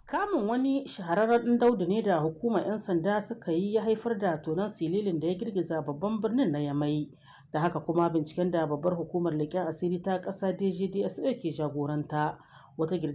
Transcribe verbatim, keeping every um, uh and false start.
Kamun wani shahararren ɗan Daudu ne da hukumar 'yan sanda suka yi ya haifar da tonon sililin da ya girgiza babban birnin na Yamai. Da haka kuma binciken da babbar hukumar leƙen asiri ta ƙasa D G D S O ke jagoranta wata